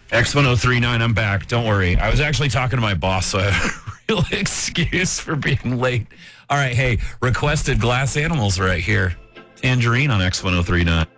X1039, I'm back. Don't worry. I was actually talking to my boss, so I have a real excuse for being late. All right, hey, requested glass animals right here. Tangerine on X1039.